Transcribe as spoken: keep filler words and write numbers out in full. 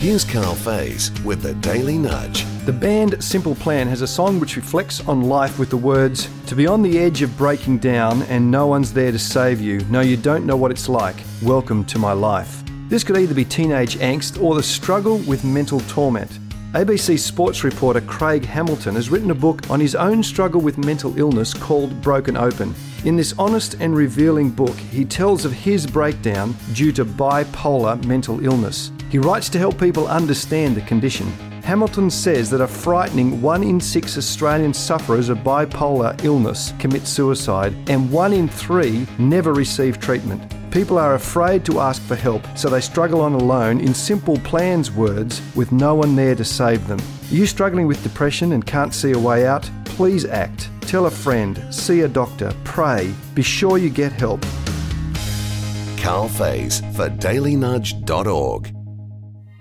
Here's Carl Faze with the Daily Nudge. The band Simple Plan has a song which reflects on life with the words, "To be on the edge of breaking down and no one's there to save you. No, you don't know what it's like. Welcome to my life." This could either be teenage angst or the struggle with mental torment. A B C sports reporter Craig Hamilton has written a book on his own struggle with mental illness called Broken Open. In this honest and revealing book, he tells of his breakdown due to bipolar mental illness. He writes to help people understand the condition. Hamilton says that a frightening one in six Australian sufferers of bipolar illness commit suicide, and one in three never receive treatment. People are afraid to ask for help, so they struggle on alone, in Simple Plan's words, with no one there to save them. Are you struggling with depression and can't see a way out? Please act. Tell a friend. See a doctor. Pray. Be sure you get help. Carl Faze for daily nudge dot org.